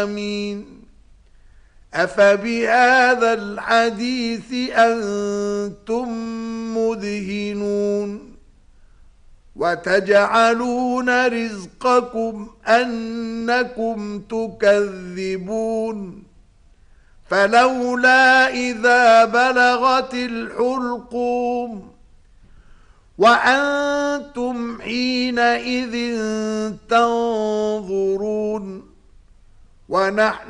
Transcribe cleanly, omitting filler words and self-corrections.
آمين. أفبهذا الحديث أنتم مدهنون وتجعلون رزقكم أنكم تكذبون فلولا إذا بلغت الحلقوم وأنتم حينئذ تنظرون ونحن